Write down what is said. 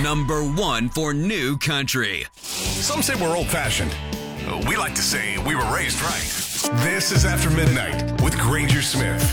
number one for new country. Some say we're old-fashioned. We like to say we were raised right. This is After Midnight with Granger Smith.